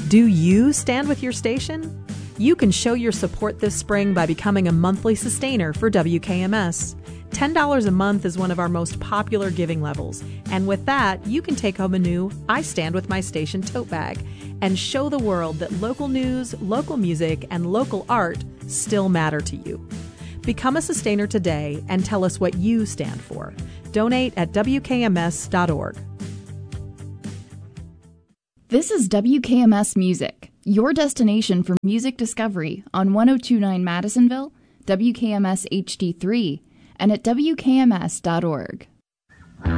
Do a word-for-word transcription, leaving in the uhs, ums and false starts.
Do you stand with your station? You can show your support this spring by becoming a monthly sustainer for W K M S. ten dollars a month is one of our most popular giving levels, and with that, you can take home a new I Stand With My Station tote bag and show the world that local news, local music, and local art still matter to you. Become a sustainer today and tell us what you stand for. Donate at W K M S dot org. This is W K M S Music, your destination for music discovery on one oh two point nine Madisonville, W K M S H D three, and at W K M S dot org.